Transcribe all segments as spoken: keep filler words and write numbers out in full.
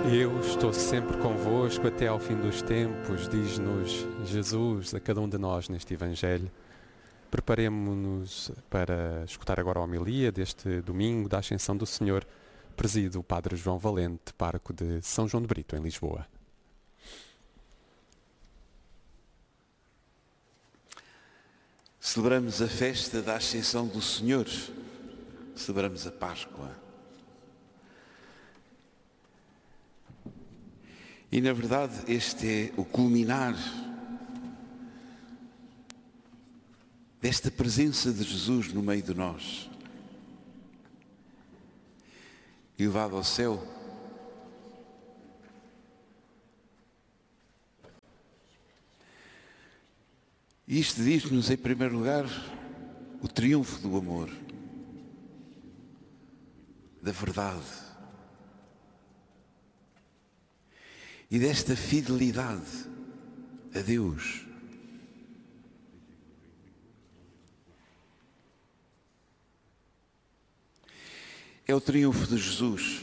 Eu estou sempre convosco até ao fim dos tempos, diz-nos Jesus a cada um de nós neste Evangelho. Preparemo-nos para escutar agora a homilia deste domingo da Ascensão do Senhor. Preside o Padre João Valente, pároco de São João de Brito, em Lisboa. Celebramos a festa da Ascensão do Senhor, celebramos a Páscoa. E, na verdade, este é o culminar desta presença de Jesus no meio de nós. Elevado ao céu, e isto diz-nos, em primeiro lugar, o triunfo do amor, da verdade e desta fidelidade a Deus. É o triunfo de Jesus,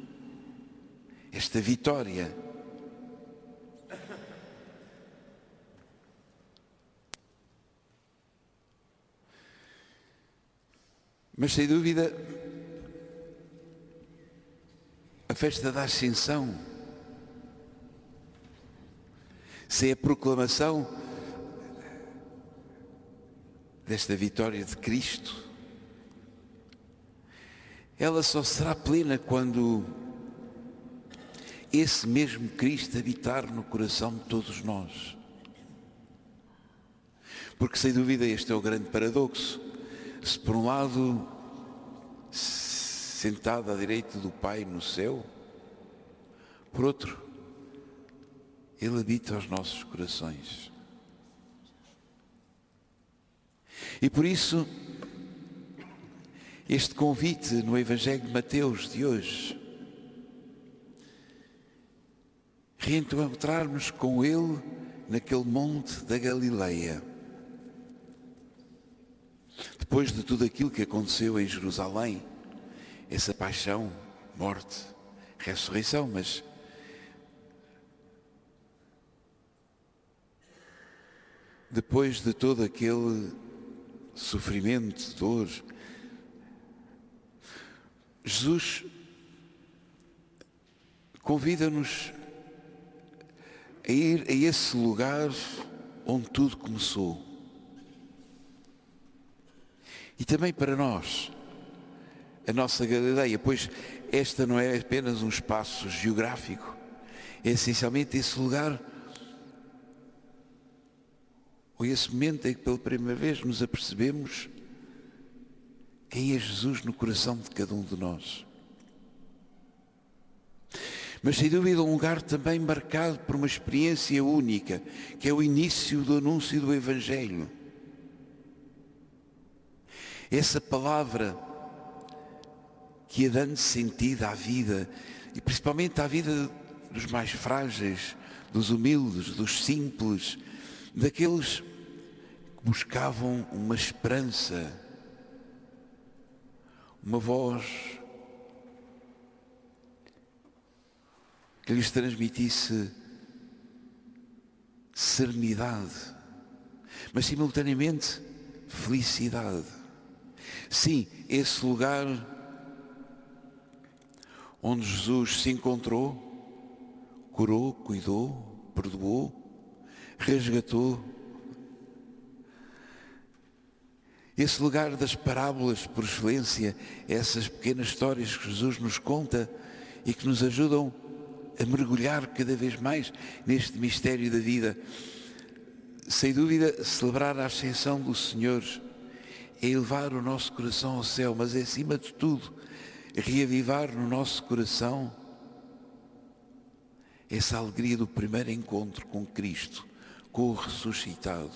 esta vitória. Mas, sem dúvida, a festa da Ascensão, sem a proclamação desta vitória de Cristo, ela só será plena quando esse mesmo Cristo habitar no coração de todos nós. Porque, sem dúvida, este é o grande paradoxo. Se por um lado, sentado à direita do Pai no céu, por outro, Ele habita aos nossos corações. E por isso, este convite no Evangelho de Mateus de hoje, reencontrarmos com Ele naquele monte da Galileia. Depois de tudo aquilo que aconteceu em Jerusalém, essa paixão, morte, ressurreição, mas depois de todo aquele sofrimento, dor, Jesus convida-nos a ir a esse lugar onde tudo começou. E também para nós, a nossa Galileia, pois esta não é apenas um espaço geográfico, é essencialmente esse lugar, ou esse momento em que pela primeira vez nos apercebemos quem é Jesus no coração de cada um de nós. Mas, sem dúvida, um lugar também marcado por uma experiência única, que é o início do anúncio do Evangelho. Essa palavra que ia dando sentido à vida, e principalmente à vida dos mais frágeis, dos humildes, dos simples, daqueles que buscavam uma esperança, uma voz que lhes transmitisse serenidade, mas simultaneamente felicidade. Sim, esse lugar onde Jesus se encontrou, curou, cuidou, perdoou, resgatou. Esse lugar das parábolas, por excelência, essas pequenas histórias que Jesus nos conta e que nos ajudam a mergulhar cada vez mais neste mistério da vida. Sem dúvida, celebrar a Ascensão do Senhor é elevar o nosso coração ao céu, mas é, acima de tudo, reavivar no nosso coração essa alegria do primeiro encontro com Cristo, com o ressuscitado.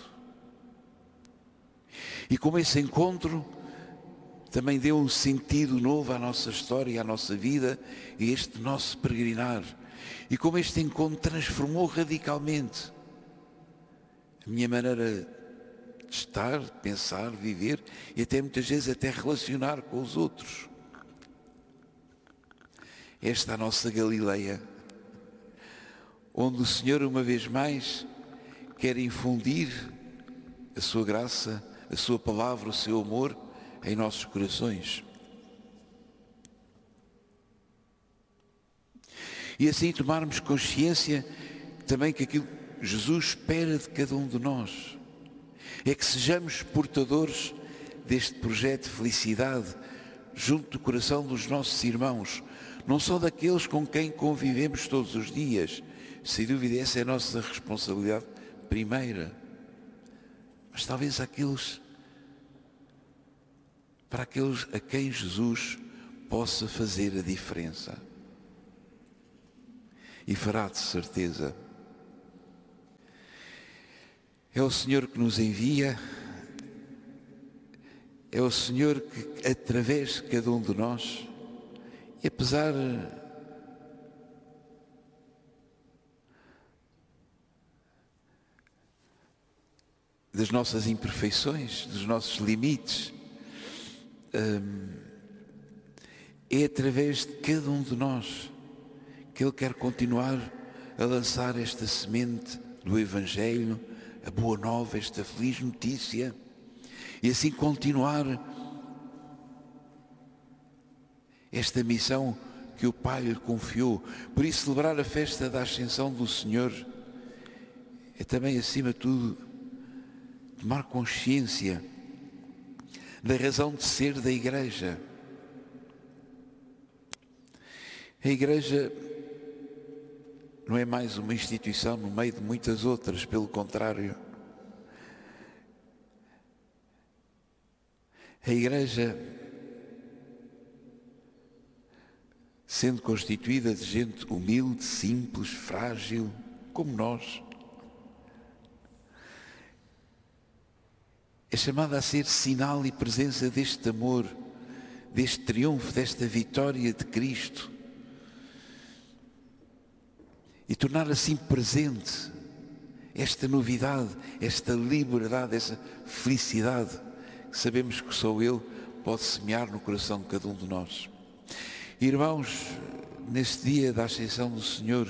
E como esse encontro também deu um sentido novo à nossa história, à nossa vida, e este nosso peregrinar. E como este encontro transformou radicalmente a minha maneira de estar, pensar, viver e até muitas vezes até relacionar com os outros. Esta é a nossa Galileia, onde o Senhor, uma vez mais, quer infundir a sua graça, a sua palavra, o seu amor em nossos corações. E assim tomarmos consciência também que aquilo que Jesus espera de cada um de nós é que sejamos portadores deste projeto de felicidade junto do coração dos nossos irmãos, não só daqueles com quem convivemos todos os dias. Sem dúvida, essa é a nossa responsabilidade primeira. Mas talvez aqueles, para aqueles a quem Jesus possa fazer a diferença. E fará de certeza. É o Senhor que nos envia, é o Senhor que, através de cada um de nós, e apesar das nossas imperfeições, dos nossos limites, é através de cada um de nós que Ele quer continuar a lançar esta semente do Evangelho, a boa nova, esta feliz notícia, e assim continuar esta missão que o Pai lhe confiou. Por isso, celebrar a festa da Ascensão do Senhor é também, acima de tudo, tomar consciência da razão de ser da Igreja. A Igreja não é mais uma instituição no meio de muitas outras, pelo contrário. A Igreja, sendo constituída de gente humilde, simples, frágil, como nós, é chamada a ser sinal e presença deste amor, deste triunfo, desta vitória de Cristo, e tornar assim presente esta novidade, esta liberdade, essa felicidade que sabemos que só Ele pode semear no coração de cada um de nós. Irmãos, neste dia da Ascensão do Senhor,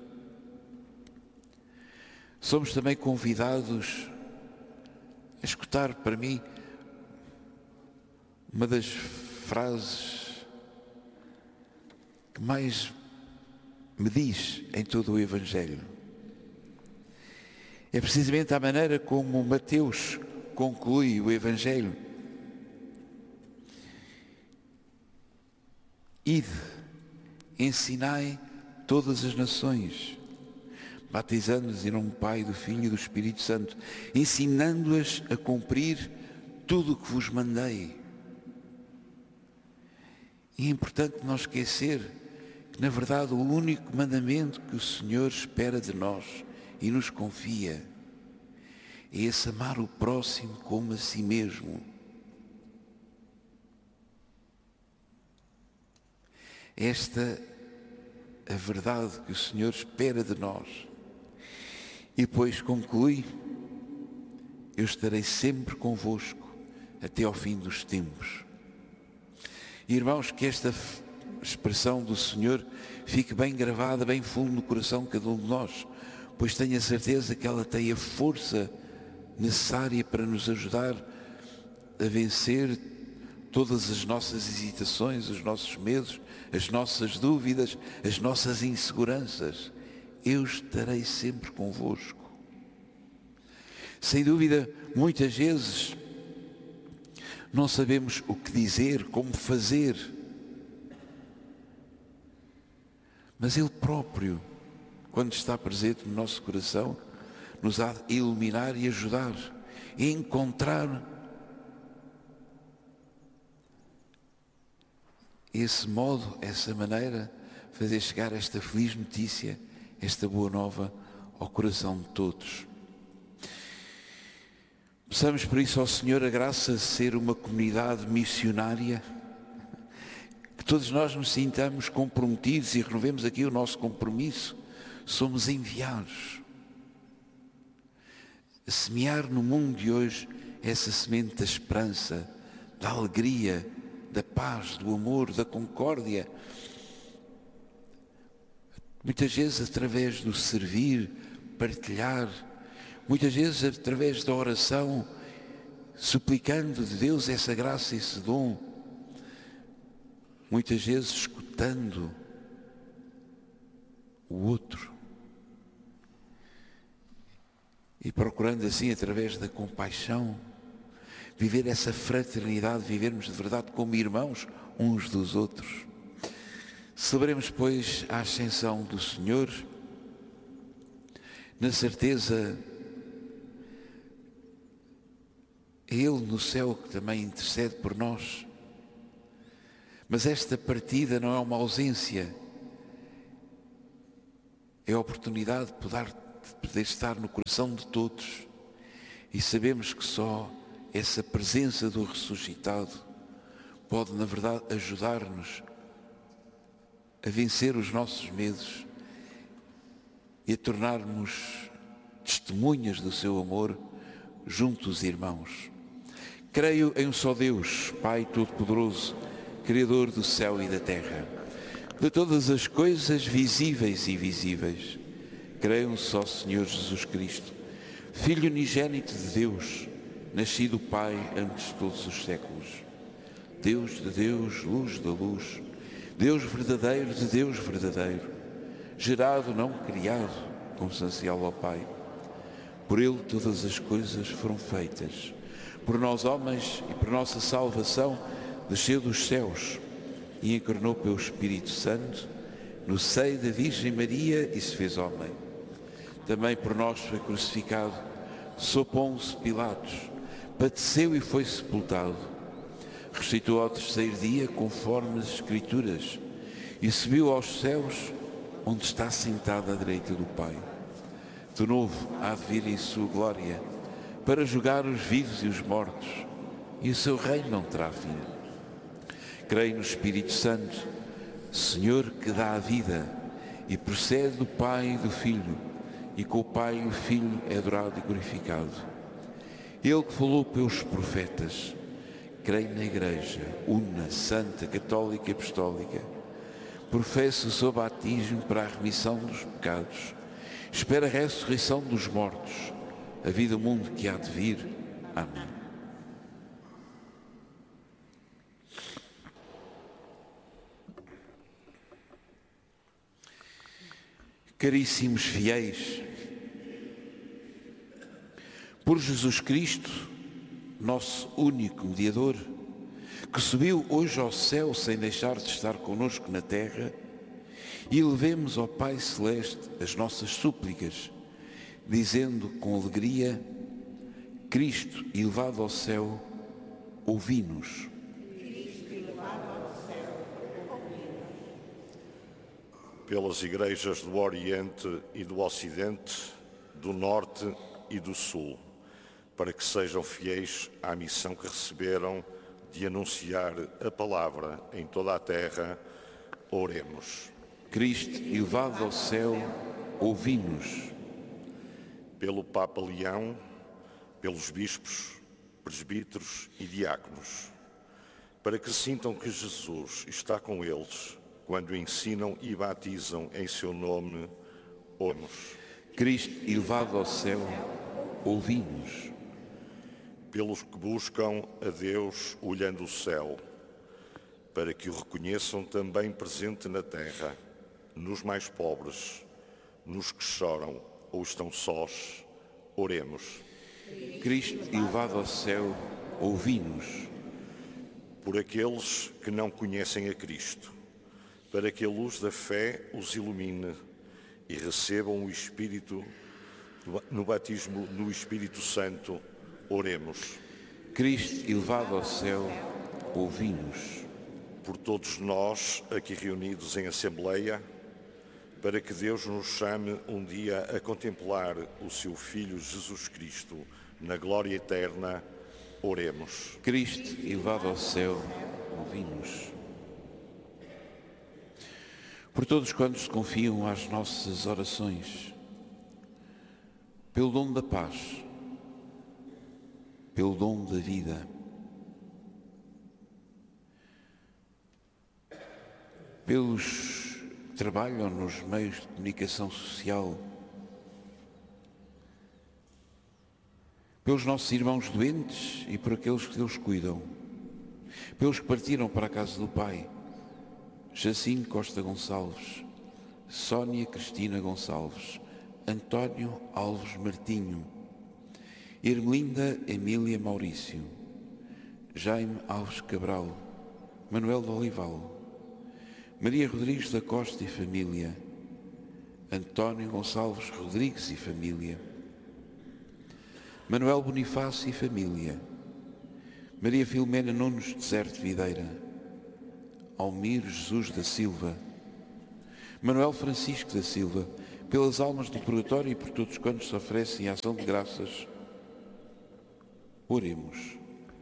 somos também convidados a escutar, para mim, uma das frases que mais me diz em todo o Evangelho. É precisamente a maneira como Mateus conclui o Evangelho. Ide, ensinai todas as nações, batizando-as em nome do Pai, do Filho e do Espírito Santo, ensinando-as a cumprir tudo o que vos mandei. E é importante não esquecer que, na verdade, o único mandamento que o Senhor espera de nós e nos confia é esse amar o próximo como a si mesmo. Esta é a verdade que o Senhor espera de nós. E depois conclui: eu estarei sempre convosco até ao fim dos tempos. Irmãos, que esta expressão do Senhor fique bem gravada, bem fundo no coração de cada um de nós, pois tenho a certeza que ela tem a força necessária para nos ajudar a vencer todas as nossas hesitações, os nossos medos, as nossas dúvidas, as nossas inseguranças. Eu estarei sempre convosco. Sem dúvida, muitas vezes não sabemos o que dizer, como fazer, mas Ele próprio, quando está presente no nosso coração, nos há de iluminar e ajudar a encontrar esse modo, essa maneira, fazer chegar esta feliz notícia, esta boa nova ao coração de todos. Peçamos por isso ao Senhor a graça de ser uma comunidade missionária, que todos nós nos sintamos comprometidos e renovemos aqui o nosso compromisso. Somos enviados a semear no mundo de hoje essa semente da esperança, da alegria, da paz, do amor, da concórdia, muitas vezes através do servir, partilhar, muitas vezes através da oração, suplicando de Deus essa graça e esse dom, muitas vezes escutando o outro e procurando assim, através da compaixão, viver essa fraternidade, vivermos de verdade como irmãos uns dos outros. Celebremos, pois, a ascensão do Senhor, na certeza, é Ele no céu que também intercede por nós. Mas esta partida não é uma ausência, é a oportunidade de poder, de poder estar no coração de todos. E sabemos que só essa presença do ressuscitado pode, na verdade, ajudar-nos a vencer os nossos medos e a tornarmos testemunhas do seu amor junto aos irmãos. Creio em um só Deus, Pai Todo-Poderoso, Criador do céu e da terra, de todas as coisas visíveis e invisíveis. Creio em um só Senhor Jesus Cristo, Filho unigênito de Deus, nascido Pai antes de todos os séculos. Deus de Deus, luz da luz, Deus verdadeiro de Deus verdadeiro, gerado, não criado, consubstancial ao Pai. Por Ele todas as coisas foram feitas. Por nós homens e por nossa salvação, desceu dos céus e encarnou pelo Espírito Santo no seio da Virgem Maria e se fez homem. Também por nós foi crucificado, sob Pôncio Pilatos, padeceu e foi sepultado. Ressuscitou ao terceiro dia, conforme as Escrituras, e subiu aos céus, onde está sentado à direita do Pai. De novo há de vir em sua glória, para julgar os vivos e os mortos, e o seu reino não terá fim. Creio no Espírito Santo, Senhor que dá a vida, e procede do Pai e do Filho, e com o Pai e o Filho é adorado e glorificado. Ele que falou pelos profetas. Creio na Igreja, una, santa, católica e apostólica. Professo o seu batismo para a remissão dos pecados. Espero a ressurreição dos mortos, a vida do mundo que há de vir. Amém. Caríssimos fiéis, por Jesus Cristo, nosso único mediador, que subiu hoje ao céu sem deixar de estar connosco na terra, e levemos ao Pai Celeste as nossas súplicas, dizendo com alegria: Cristo, elevado ao céu, ouvi-nos. Pelas igrejas do Oriente e do Ocidente, do Norte e do Sul, para que sejam fiéis à missão que receberam de anunciar a palavra em toda a terra, oremos. Cristo, elevado ao céu, ouvi-nos. Pelo Papa Leão, pelos bispos, presbíteros e diáconos, para que sintam que Jesus está com eles quando ensinam e batizam em seu nome, oremos. Cristo, elevado ao céu, ouvi-nos. Pelos que buscam a Deus olhando o céu, para que o reconheçam também presente na terra, nos mais pobres, nos que choram ou estão sós, oremos. Cristo, elevado ao céu, ouvi-nos. Por aqueles que não conhecem a Cristo, para que a luz da fé os ilumine e recebam o Espírito no batismo no Espírito Santo, oremos. Cristo, elevado ao céu, ouvi-nos. Por todos nós, aqui reunidos em Assembleia, para que Deus nos chame um dia a contemplar o seu Filho Jesus Cristo na glória eterna, oremos. Cristo, elevado ao céu, ouvi-nos. Por todos quantos se confiam às nossas orações, pelo dom da paz, pelo dom da vida, pelos trabalham nos meios de comunicação social, pelos nossos irmãos doentes e por aqueles que Deus cuidam, pelos que partiram para a casa do Pai, Jacinto Costa Gonçalves, Sónia Cristina Gonçalves, António Alves Martinho, Ermelinda Emília Maurício, Jaime Alves Cabral, Manuel de Olival, Maria Rodrigues da Costa e família, António Gonçalves Rodrigues e família, Manuel Bonifácio e família, Maria Filomena Nunes Deserto Videira, Almiro Jesus da Silva, Manuel Francisco da Silva, pelas almas do purgatório e por todos quantos se oferecem a ação de graças, oremos.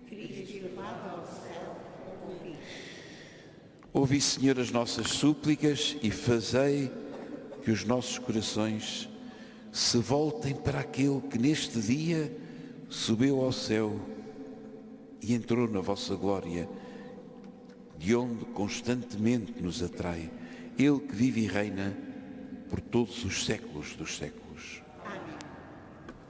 Ouvi, Senhor, as nossas súplicas e fazei que os nossos corações se voltem para aquele que neste dia subiu ao céu e entrou na vossa glória, de onde constantemente nos atrai, Ele que vive e reina por todos os séculos dos séculos.